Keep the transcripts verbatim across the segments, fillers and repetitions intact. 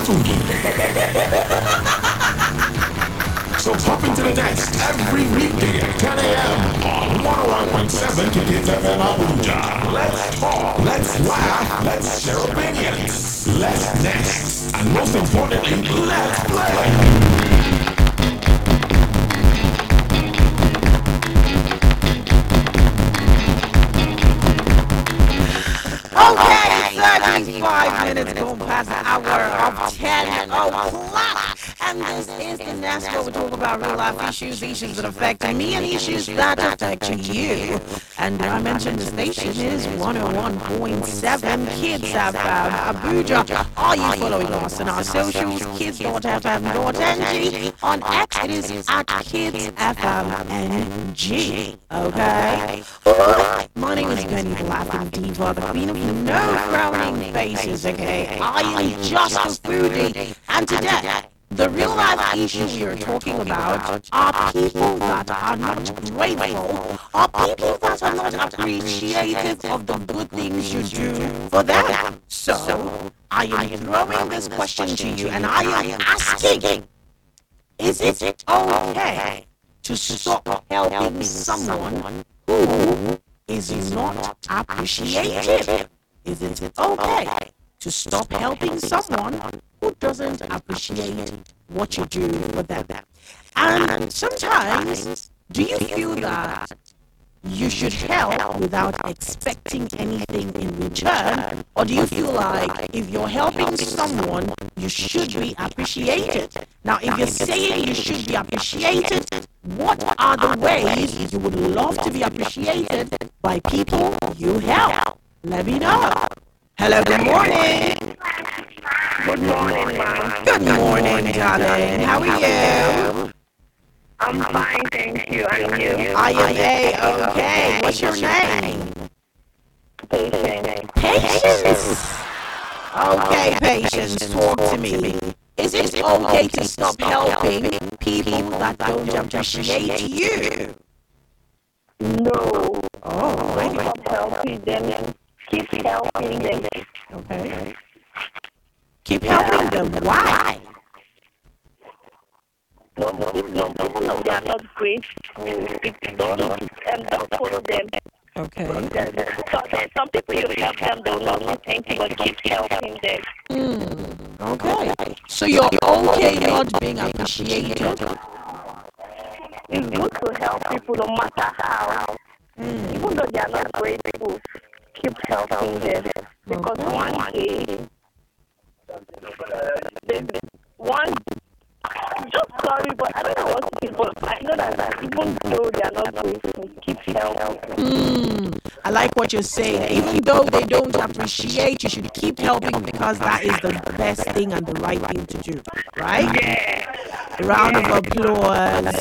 So pop into the dance every weekday at ten a.m. on one oh one point seven Kids F M Abuja. Let's talk, let's laugh, let's share opinions, let's dance, and most importantly, let's play. Okay, thirty-five minutes gone past the hour of ten o'clock. And this is the next where we talk about real life issues, issues that affect me, and issues that affect you. And I mentioned the station is one oh one point seven Kids F M Abuja. Are you following us on our socials? kids dot f m dot n g. On X, it is at Kids F M N G. Okay? My name is Penny the Laughing Diva, the queen of no frowning faces, okay? I am just a foodie. And today, the real life issue we are talking about are people that are not grateful, are people that are not appreciative of the good things you do for them. So, I am throwing this question to you and I am asking, is it okay to stop helping someone who is not appreciative? Is it okay to stop helping someone who doesn't appreciate what you do for them? And sometimes, do you feel that you should help without expecting anything in return? Or do you feel like if you're helping someone, you should be appreciated? Now, if you're saying you should be appreciated, what are the ways you would love to be appreciated by people you help? Let me know. Hello, good morning. Good morning, ma'am. Good morning, darling. How are you? I'm fine, thank you. And you? I am A-okay. What's your name? Patience. Patience. Okay, Patience, talk to me. Is it okay to stop helping people that don't appreciate you? No. Oh, Don't stop helping them. Keep helping them. okay. Keep helping them. Why? No, no, no, no, no, they are not grateful. If you don't, um, don't follow them. Okay. So, so some people you help them, they will not say thank you, but keep helping them. Mm, okay. So you're okay not being appreciated? It's good to help people no matter how. Mm. Even though they are not grateful, keep helping them. Because Okay. one day, they, one, just sorry, but I don't know what people, I know that even though they are not grateful, keep helping. Mm, I like what you're saying. Even though they don't appreciate, you should keep helping because that is the best thing and the right thing to do. Right? Yeah. A round of applause.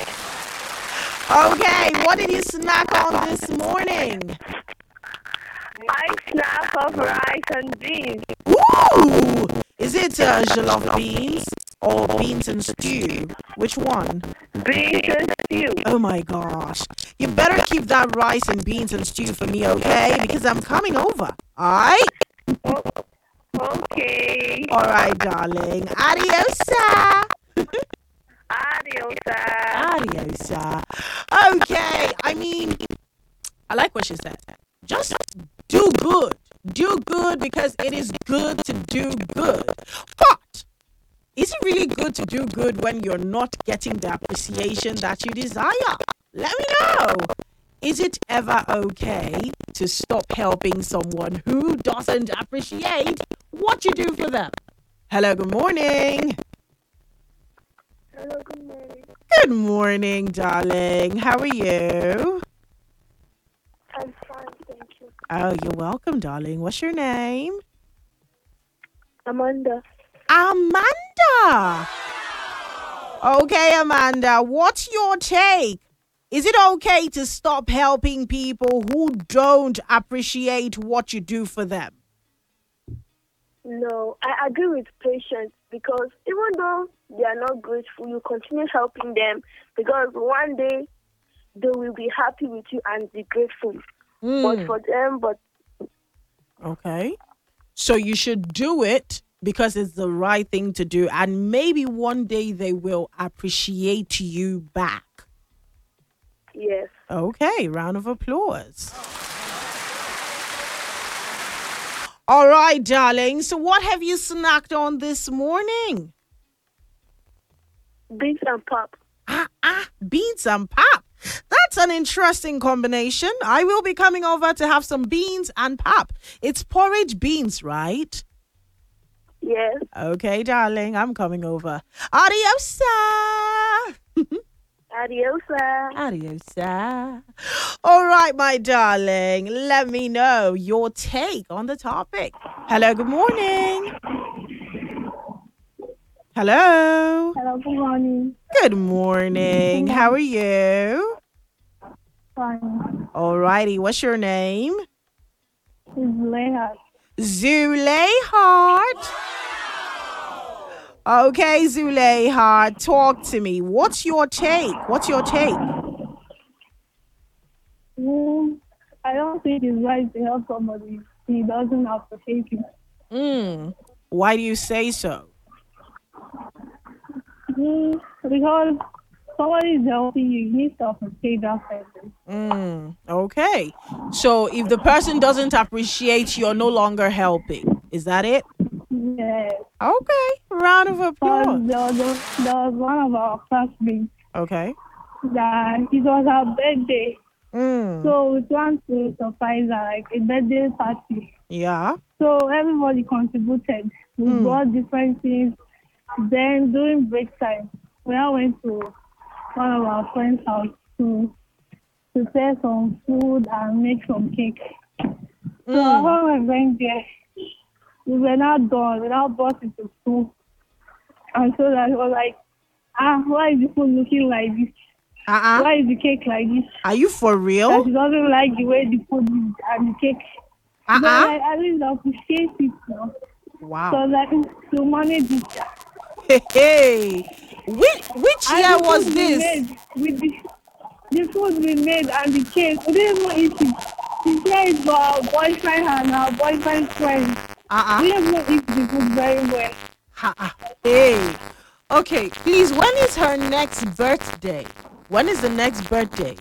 Okay, what did you snack on this morning? I snack of rice and beans. Ooh! Is it uh, jollof beans or beans and stew? Which one? Beans and stew. Oh my gosh. You better keep that rice and beans and stew for me, okay? Because I'm coming over. Alright? Oh, okay. Alright, darling. Adiosa. Adios. Adiosa. Okay. I mean, I like what she said. Just do good. Do good because it is good to do good. But is it really good to do good when you're not getting the appreciation that you desire? Let me know. Is it ever okay to stop helping someone who doesn't appreciate what you do for them? Hello, good morning. Hello, good morning. Good morning, darling. How are you? I'm fine, thank you. Oh, you're welcome, darling. What's your name? Amanda. Amanda. Okay, Amanda, what's your take? Is it okay to stop helping people who don't appreciate what you do for them? No, I agree with Patience because even though they are not grateful, you continue helping them because one day they will be happy with you and be grateful. Mm. But for them, but Okay. So you should do it because it's the right thing to do, and maybe one day they will appreciate you back. Yes. Okay, round of applause. All right, darling. So what have you snacked on this morning? Beans and pop. Ah, ah, beans and pap. That's an interesting combination. I will be coming over to have some beans and pap. It's porridge beans, right? Yes. Okay, darling, I'm coming over. Adios. Adios. Adios. All right, my darling. Let me know your take on the topic. Hello, good morning. Hello. Hello, good morning. Good morning. How are you? Fine. All righty. What's your name? It's Leah. Zuleyhat. Okay, Zuleyhat, talk to me. What's your take? What's your take? Mm, I don't think it's right to help somebody he doesn't appreciate you. Mm. Why do you say so? Mm, because somebody is helping you, you need to appreciate that person. Mm. Okay. So if the person doesn't appreciate, you're no longer helping. Is that it? Yes. Okay. Round of Because applause. there was, a- there was one of our classmates Okay. that it was her birthday. Mm. So we planned to surprise her, like a birthday party. Yeah. So everybody contributed. We Mm. brought different things. Then during break time, we all went to one of our friends' house to to prepare some food and make some cake. So Mm. when we went there, we were not done. We now brought it to school. And so that was like, ah, why is the food looking like this? Uh-uh. Why is the cake like this? Are you for That real? she doesn't like the way the food is and the cake. But Uh-uh. like, at least appreciate it now. So Wow. that to manage it. Hey, hey. Which, which And year the was food we this? made with the, the food we made and the cake, we didn't even eat it. She shared it for our boyfriend and our boyfriend's friends. Uh-uh. We didn't even eat the food very well. Ha-uh. Hey. Okay, please, when is her next birthday? When is the next birthday?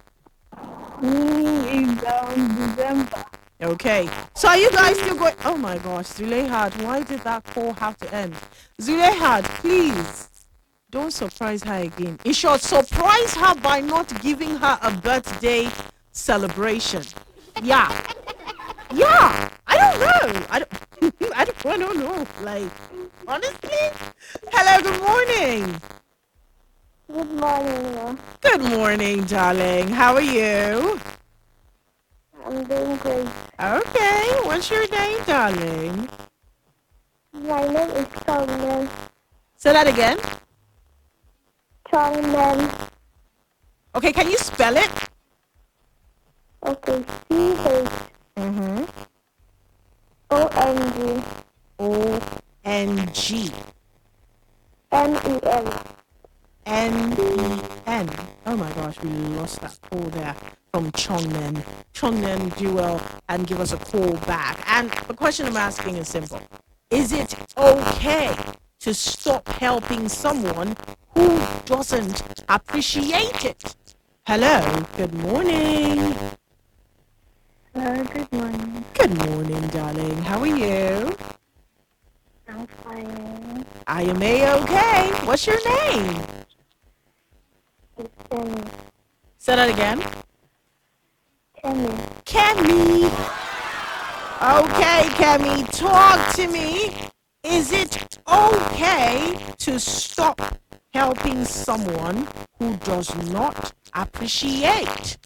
Mm, it's um, December. Okay. So are you guys still going? Oh my gosh, Zuleyhat, why did that call have to end? Zuleyhat, please don't surprise her again. In short, surprise her by not giving her a birthday celebration. Yeah. Yeah. I don't know. I don't, I don't, I don't know. Like, honestly. Hello, good morning. Good morning, ma. Good morning, darling. How are you? I'm doing great. Okay. What's your name, darling? My name is Chongmen. Say that again. Chongmen. Okay, can you spell it? Okay. C H Mm-hmm. O N G O N G M E N. N E N. Oh my gosh, we lost that call there from Chongmen. Chongmen, do well and give us a call back. And the question I'm asking is simple. Is it okay to stop helping someone who doesn't appreciate it? Hello, good morning. Hello, good morning. Good morning, darling. How are you? I'm fine. I am A-okay. What's your name? It's Kenny. Say that again. Kenny. Kemi. Okay, Kemi, talk to me. Is it okay to stop helping someone who does not appreciate?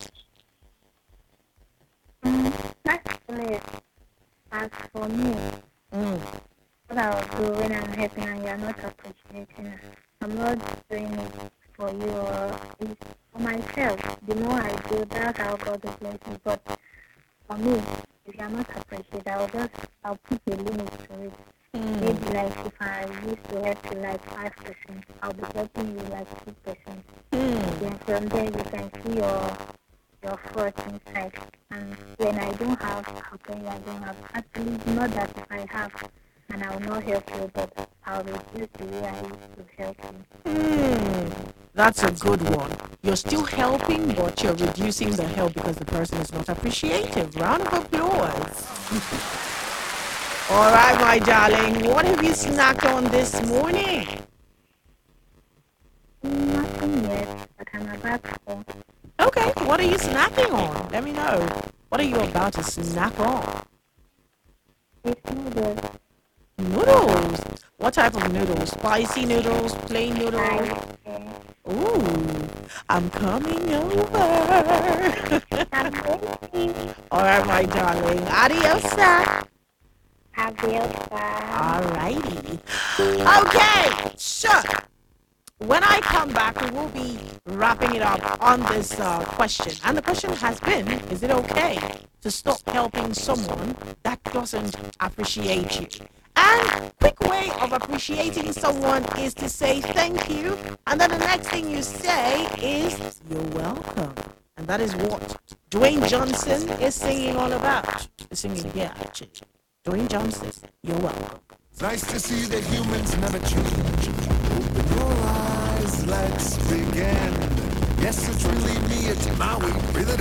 Actually, as for me, Mm. what I will do when I'm helping and you're not appreciating it, I'm not doing it for you or it's for myself. The more I do that, I'll God will bless me. But for me, if you're not appreciated, I'll just, I'll put a limit to it. Maybe like if I used to help you like five percent, I'll be helping you like two percent. Mm. Then from there you can see your your fraud inside. And when I don't have, I'll tell you I don't have. Actually, not that I have. and I will not help you, but I'll reduce the way I used to help you. Hmm, that's a good one. You're still helping, but you're reducing the help because the person is not appreciative. Round of applause. All right, my darling. What have you snacked on this morning? Nothing yet, but I'm about to. Okay, what are you snacking on? Let me know. What are you about to snack on? It's noodles. Noodles. What type of noodles? Spicy noodles, plain noodles? Rice. Ooh, I'm coming over. I'm waiting. All right, my darling. Adios, sir. Adios. All righty. Okay, so when I come back, we will be wrapping it up on this uh, question. And the question has been, is it okay to stop helping someone that doesn't appreciate you? And quick way of appreciating someone is to say thank you. And then the next thing you say is, you're welcome. And that is what Dwayne Johnson is singing all about. He's singing here, actually. Dwayne Johnson, you're welcome. It's nice to see that humans never change. Open your eyes, let's begin. Yes, it's really me, it's Maui. Breathe it